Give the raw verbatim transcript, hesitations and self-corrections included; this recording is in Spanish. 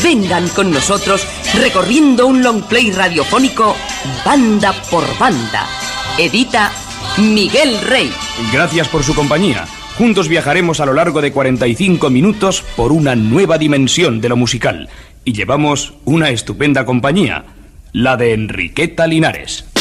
Vengan con nosotros recorriendo un long play radiofónico banda por banda. Edita Miguel Rey. Gracias por su compañía. Juntos viajaremos a lo largo de cuarenta y cinco minutos por una nueva dimensión de lo musical. Y llevamos una estupenda compañía, la de Enriqueta Linares.